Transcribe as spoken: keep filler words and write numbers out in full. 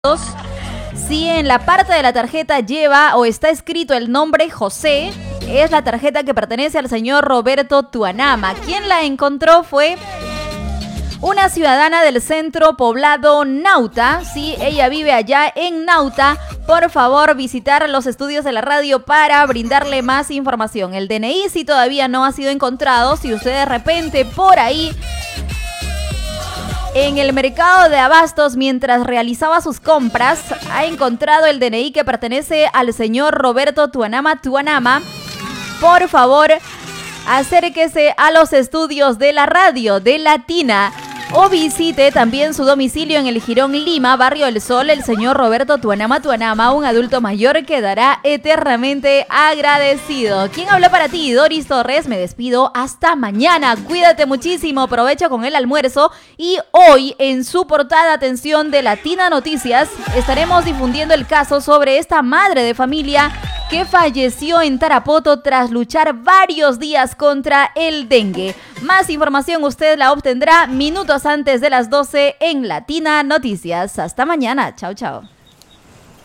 Si en la parte de la tarjeta lleva o está escrito el nombre José, es la tarjeta que pertenece al señor Roberto Tuanama. Quien la encontró fue una ciudadana del centro poblado Nauta. Sí, ella vive allá en Nauta. Por favor, visitar los estudios de la radio para brindarle más información. El D N I sí todavía no ha sido encontrado. Si usted de repente por ahí en el mercado de abastos, mientras realizaba sus compras, ha encontrado el D N I que pertenece al señor Roberto Tuanama Tuanama, por favor, acérquese a los estudios de la radio de Latina o visite también su domicilio en el Jirón Lima, Barrio El Sol. El señor Roberto Tuanama Tuanama, un adulto mayor, quedará eternamente agradecido. ¿Quién habló para ti? Doris Torres. Me despido hasta mañana. Cuídate muchísimo, aprovecha con el almuerzo. Y hoy en su portada, atención, de Latina Noticias, estaremos difundiendo el caso sobre esta madre de familia que falleció en Tarapoto tras luchar varios días contra el dengue. Más información usted la obtendrá minutos antes de las doce en Latina Noticias. Hasta mañana. Chao, chao.